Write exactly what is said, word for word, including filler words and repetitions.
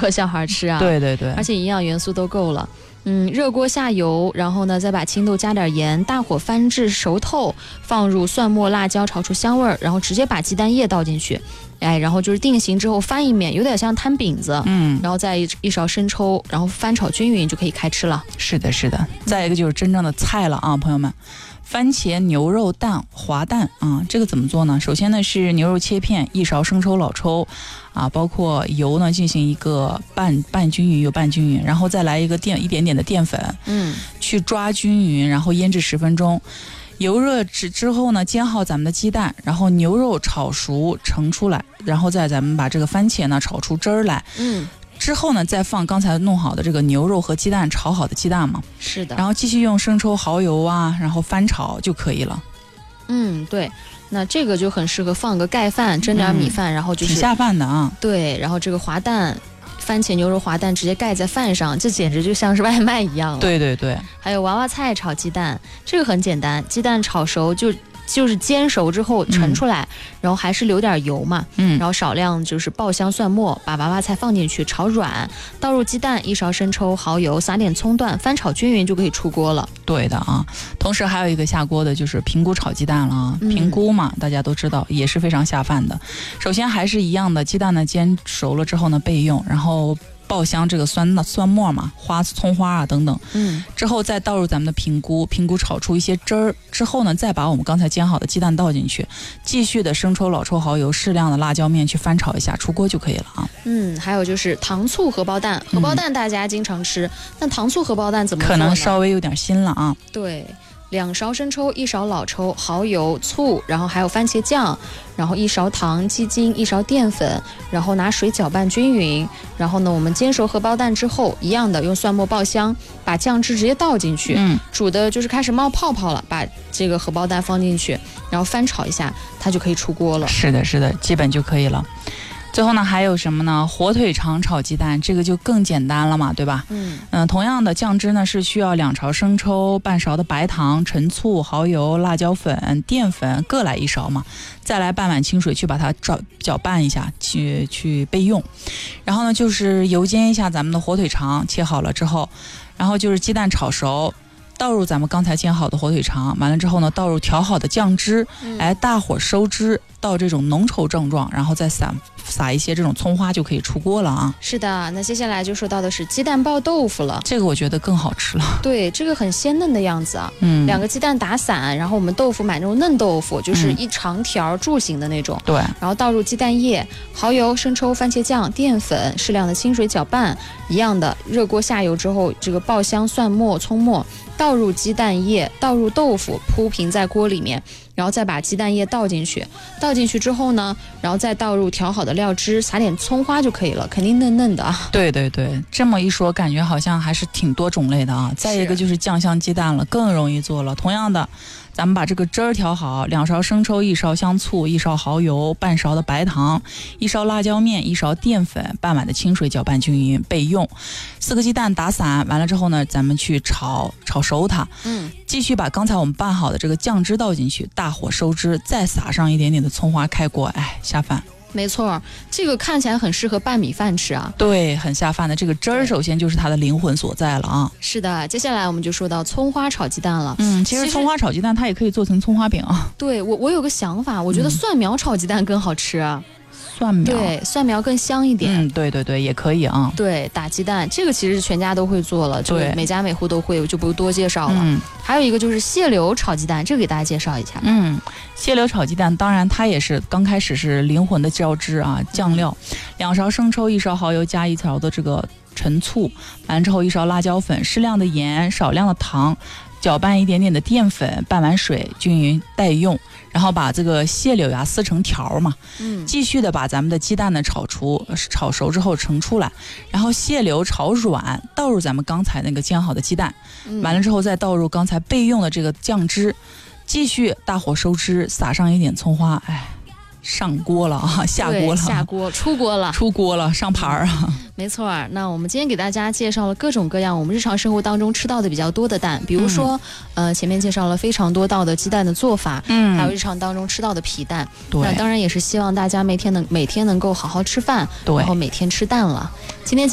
合小孩吃啊。 对对对， 而且营养元素都够了。嗯，热锅下油，然后呢，再把青豆加点盐，大火翻至熟透，放入蒜末、辣椒，炒出香味儿，然后直接把鸡蛋液倒进去，哎，然后就是定型之后翻一面，有点像摊饼子， 嗯， 然后再一一勺生抽，然后翻炒均匀就可以开吃了。 是的，是的。再一个就是真正的菜了啊，朋友们。番茄牛肉蛋滑蛋啊，这个怎么做呢？首先呢是牛肉切片，一勺生抽、老抽啊，包括油呢进行一个拌拌均匀，又拌均匀，然后再来一个淀一点点的淀粉， 嗯， 去抓均匀，然后腌制十分钟。油热之之后呢，煎好咱们的鸡蛋，然后牛肉炒熟盛出来，然后再咱们把这个番茄呢炒出汁儿来， 嗯。 之后呢，再放刚才弄好的这个牛肉和鸡蛋炒好的鸡蛋嘛， 是的， 然后继续用生抽、蚝油啊，然后翻炒就可以了。 嗯，对，那这个就很适合放个盖饭，蒸点米饭，嗯、然后就是挺下饭的啊。 对，然后这个滑蛋，番茄牛肉滑蛋直接盖在饭上，这简直就像是外卖一样了。 对对对， 还有娃娃菜炒鸡蛋，这个很简单，鸡蛋炒熟就。就是煎熟之后盛出来、嗯、然后还是留点油嘛，嗯，然后少量就是爆香蒜末，把娃娃菜放进去炒软，倒入鸡蛋，一勺生抽、蚝油，撒点葱段，翻炒均匀就可以出锅了。 对的啊，同时还有一个下锅的就是平菇炒鸡蛋了啊，平菇嘛、嗯、大家都知道也是非常下饭的。首先还是一样的，鸡蛋呢煎熟了之后呢备用，然后爆香这个酸酸末嘛，花葱花啊等等，嗯，之后再倒入咱们的平菇，平菇炒出一些汁儿之后呢，再把我们刚才煎好的鸡蛋倒进去，继续的生抽、老抽、蚝油，适量的辣椒面去翻炒一下，出锅就可以了啊。 嗯，还有就是糖醋荷包蛋，荷包蛋大家经常吃，嗯、但糖醋荷包蛋怎么做呢？ 可能稍微有点新了啊。 对。两勺生抽，一勺老抽，蚝油、醋，然后还有番茄酱，然后一勺糖、鸡精，一勺淀粉，然后拿水搅拌均匀。然后呢，我们煎熟荷包蛋之后，一样的用蒜末爆香，把酱汁直接倒进去，嗯，煮的就是开始冒泡泡了，把这个荷包蛋放进去，然后翻炒一下，它就可以出锅了。 是的，是的，基本就可以了。最后呢，还有什么呢？火腿肠炒鸡蛋，这个就更简单了嘛，对吧？嗯嗯、呃，同样的酱汁呢是需要两勺生抽、半勺的白糖、陈醋、蚝油、辣椒粉、淀粉各来一勺嘛，再来半碗清水去把它搅搅拌一下，去去备用。然后呢，就是油煎一下咱们的火腿肠，切好了之后，然后就是鸡蛋炒熟。倒入咱们刚才煎好的火腿肠，完了之后呢，倒入调好的酱汁，嗯、哎，大火收汁到这种浓稠症状，然后再撒撒一些这种葱花就可以出锅了啊。 是的，那接下来就说到的是鸡蛋爆豆腐了， 这个我觉得更好吃了。 对，这个很鲜嫩的样子啊，嗯，两个鸡蛋打散，然后我们豆腐买那种嫩豆腐，就是一长条柱形的那种，对、嗯，然后倒入鸡蛋液、蚝油、生抽、番茄酱、淀粉，适量的清水搅拌，一样的热锅下油之后，这个爆香蒜末、葱末。倒入鸡蛋液，倒入豆腐，铺平在锅里面，然后再把鸡蛋液倒进去。倒进去之后呢，然后再倒入调好的料汁，撒点葱花就可以了，肯定嫩嫩的啊。 对对对，这么一说，感觉好像还是挺多种类的啊。再一个就是酱香鸡蛋了，更容易做了。同样的，咱们把这个汁儿调好，两勺生抽，一勺香醋，一勺蚝油，半勺的白糖，一勺辣椒面，一勺淀粉，半碗的清水搅拌均匀备用。四个鸡蛋打散，完了之后呢，咱们去炒炒熟它。嗯，继续把刚才我们拌好的这个酱汁倒进去，大火收汁，再撒上一点点的葱花，开锅，哎，下饭。 没错，这个看起来很适合拌米饭吃啊。 对，很下饭的。这个汁儿首先就是它的灵魂所在了啊。 是的，接下来我们就说到葱花炒鸡蛋了。 嗯，其实葱花炒鸡蛋它也可以做成葱花饼啊。 对，我我有个想法，我觉得蒜苗炒鸡蛋更好吃啊。嗯蒜苗， 对，蒜苗更香一点。 嗯，对对对，也可以啊。 对，打鸡蛋，这个其实全家都会做了，对，每家每户都会，我就不多介绍了。嗯，还有一个就是蟹柳炒鸡蛋，这个给大家介绍一下。 嗯，蟹柳炒鸡蛋，当然它也是刚开始是灵魂的浇汁啊，酱料，两勺生抽，一勺蚝油，加一勺的这个陈醋，完了之后一勺辣椒粉，适量的盐，少量的糖。搅拌一点点的淀粉，半碗水，均匀待用。然后把这个蟹柳呀撕成条嘛，嗯，继续的把咱们的鸡蛋呢炒出炒熟之后盛出来，然后蟹柳炒软，倒入咱们刚才那个煎好的鸡蛋，嗯、完了之后再倒入刚才备用的这个酱汁，继续大火收汁，撒上一点葱花，哎。上锅了啊，下锅了， 下锅出锅了， 出锅了，上盘儿啊。 没错，那我们今天给大家介绍了各种各样我们日常生活当中吃到的比较多的蛋，比如说，嗯、呃，前面介绍了非常多道的鸡蛋的做法，嗯，还有日常当中吃到的皮蛋。对，那当然也是希望大家每天能每天能够好好吃饭，然后每天吃蛋了。今天。